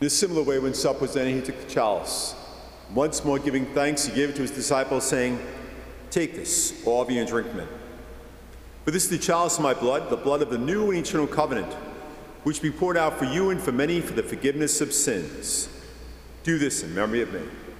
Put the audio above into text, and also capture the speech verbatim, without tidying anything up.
In a similar way, when supper was ended, he took the chalice. Once more giving thanks, he gave it to his disciples, saying, "Take this, all of you, and drink from it. For this is the chalice of my blood, the blood of the new and eternal covenant, which will be poured out for you and for many for the forgiveness of sins. Do this in memory of me."